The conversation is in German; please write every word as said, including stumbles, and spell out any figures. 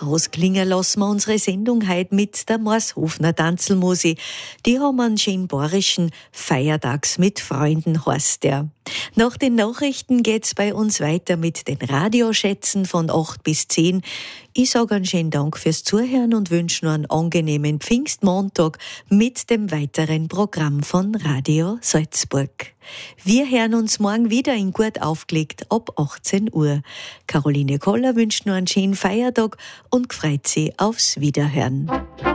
Ausklingen lassen wir unsere Sendung heute mit der Morshofner Tanzelmusi. Die haben einen schönen bayerischen Feiertags mit Freunden, heißt der. Nach den Nachrichten geht's bei uns weiter mit den Radioschätzen von acht bis zehn. Ich sage einen schönen Dank fürs Zuhören und wünsche noch einen angenehmen Pfingstmontag mit dem weiteren Programm von Radio Salzburg. Wir hören uns morgen wieder in Gut aufgelegt ab achtzehn Uhr. Caroline Koller wünscht noch einen schönen Feiertag und freut sich aufs Wiederhören.